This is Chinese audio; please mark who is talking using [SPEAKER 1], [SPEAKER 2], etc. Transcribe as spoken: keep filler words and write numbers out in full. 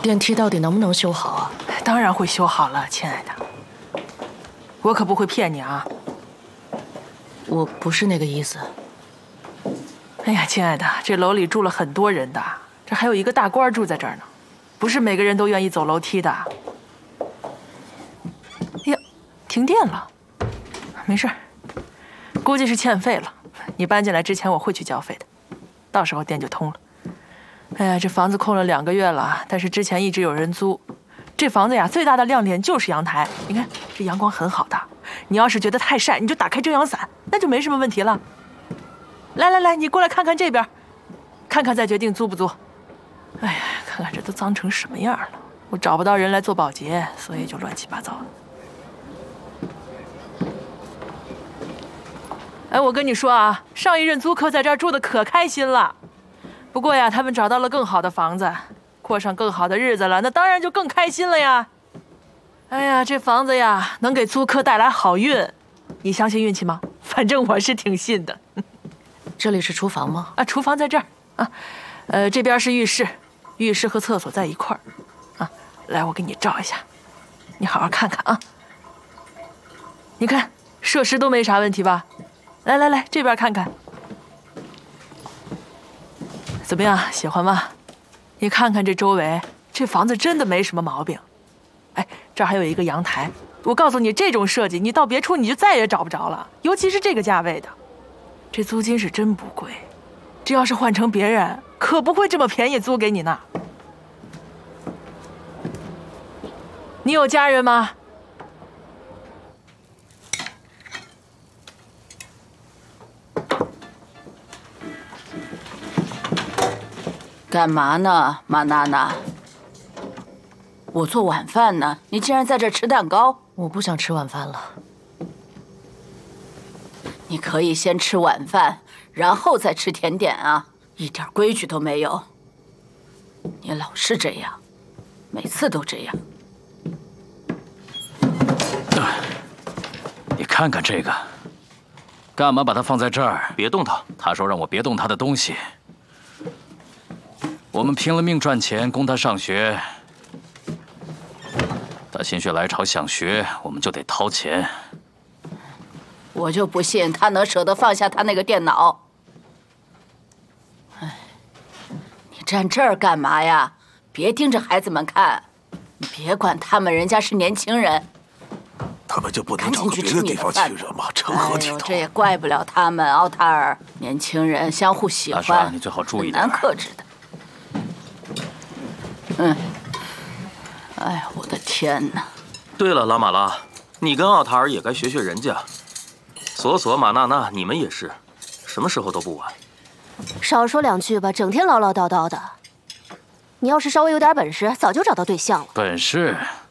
[SPEAKER 1] 电梯到底能不能修好啊？
[SPEAKER 2] 当然会修好了，亲爱的。我可不会骗你啊。
[SPEAKER 1] 我不是那个意思。
[SPEAKER 2] 哎呀，亲爱的，这楼里住了很多人的，这还有一个大官住在这儿呢，不是每个人都愿意走楼梯的。哎呀，停电了。没事，估计是欠费了。你搬进来之前我会去交费的，到时候电就通了。哎呀，这房子空了两个月了，但是之前一直有人租。这房子呀，最大的亮点就是阳台。你看，这阳光很好的。你要是觉得太晒，你就打开遮阳伞，那就没什么问题了。来来来，你过来看看这边，看看再决定租不租。哎呀，看看这都脏成什么样了！我找不到人来做保洁，所以就乱七八糟的。哎，我跟你说啊，上一任租客在这儿住的可开心了。不过呀，他们找到了更好的房子，过上更好的日子了，那当然就更开心了呀。哎呀，这房子呀，能给租客带来好运，你相信运气吗？反正我是挺信的。
[SPEAKER 1] 这里是厨房吗？
[SPEAKER 2] 啊，厨房在这儿啊，呃，这边是浴室，浴室和厕所在一块儿。啊，来，我给你照一下，你好好看看啊。你看，设施都没啥问题吧？来来来，这边看看。怎么样，喜欢吗？你看看这周围，这房子真的没什么毛病。哎，这儿还有一个阳台。我告诉你，这种设计你到别处你就再也找不着了，尤其是这个价位的。这租金是真不贵，这要是换成别人，可不会这么便宜租给你呢。你有家人吗？
[SPEAKER 3] 干嘛呢，马娜娜？我做晚饭呢，你竟然在这吃蛋糕？
[SPEAKER 1] 我不想吃晚饭了。
[SPEAKER 3] 你可以先吃晚饭，然后再吃甜点啊，一点规矩都没有。你老是这样，每次都这样。
[SPEAKER 4] 你看看这个，干嘛把它放在这儿？
[SPEAKER 5] 别动它。
[SPEAKER 4] 他说让我别动他的东西。我们拼了命赚钱供他上学，他心血来潮想学，我们就得掏钱。
[SPEAKER 3] 我就不信他能舍得放下他那个电脑。哎，你站这儿干嘛呀？别盯着孩子们看，你别管他们，人家是年轻人。
[SPEAKER 6] 他们就不能找个别的地方亲热吗？成何体统？
[SPEAKER 3] 哎呦，这也怪不了他们，奥塔尔，年轻人相互喜欢，
[SPEAKER 4] 大叔，你最好注意点，
[SPEAKER 3] 很难克制的。嗯，哎呀，我的天哪！
[SPEAKER 5] 对了，拉玛拉，你跟奥塔尔也该学学人家。索索、马娜娜，你们也是，什么时候都不晚。
[SPEAKER 7] 少说两句吧，整天唠唠叨叨的。你要是稍微有点本事，早就找到对象了。
[SPEAKER 4] 本事